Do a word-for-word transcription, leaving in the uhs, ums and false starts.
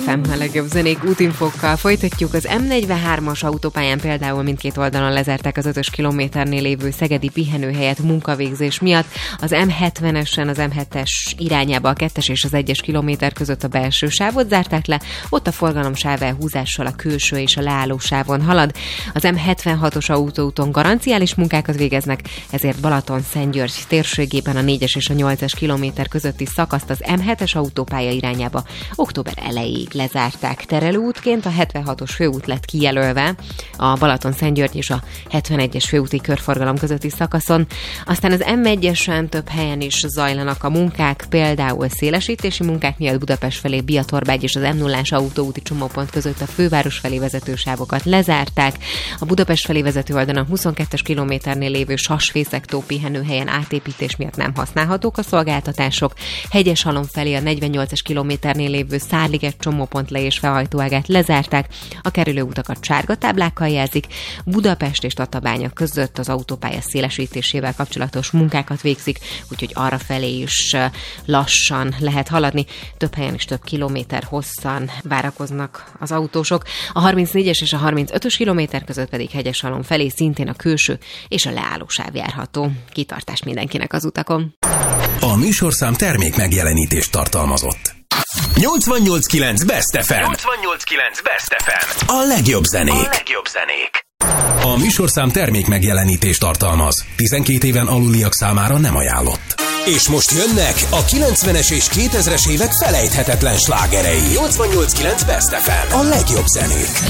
ef em a legjobb zenék útinfokkal. Folytatjuk. Az em negyvenhármas autópályán például mindkét oldalon lezárták az ötös kilométernél lévő szegedi pihenőhelyet munkavégzés miatt. Az em hetvenesen az em hetes irányába a kettes és az egyes kilométer között a belső sávot zárták le, ott a forgalom sávelhúzással a külső és a leálló sávon halad. Az em hetvenhatos autóúton garanciális munkákat végeznek, ezért Balaton-Szentgyörgy térségében a négyes és a nyolcas kilométer közötti szakaszt az em hetes autópálya irányába október elejéig lezárták. Terelőútként a hetvenhatos főút lett kijelölve a Balaton-Szentgyörgy és a hetvenegyes főúti körforgalom közötti szakaszon. Aztán az em egyesen több helyen is zajlanak a munkák, például szélesítési munkák miatt Budapest felé Biatorbágy és az em nullás autóúti csomópont között a főváros felé vezető sávokat lezárták. A Budapest felé vezető oldalon huszonkettes kilométernél lévő Sasfészek-tó pihenőhelyen átépítés miatt nem használhatók a szolgáltatások. Hegyeshalom felé a negyvennyolcas kilométernél lévő Szárliget csomópont le- és felhajtóágát lezárták. A kerülőutakat sárga táblákkal jelzik. Budapest és Tatabánya között az autópálya szélesítésével kapcsolatos munkákat végzik, úgyhogy arra felé is lassan lehet haladni. Több helyen is több kilométer hosszan várakoznak az autósok. A harmincnégyes és a harmincötös kilométer között pedig Hegyeshalom felé szintén a külső és a leállósáv járható. Kitartás mindenkinek az utakon. A műsorszám termék megjelenítést tartalmazott. nyolcvannyolc kilenc Best ef em. nyolcvannyolc kilenc Best ef em. A legjobb zenék. A legjobb zenék. A műsorszám termék megjelenítést tartalmaz. tizenkét éven aluliak számára nem ajánlott. És most jönnek a kilencvenes és kétezres évek felejthetetlen slágerei. nyolcvannyolc kilenc Best ef em. A legjobb zenék.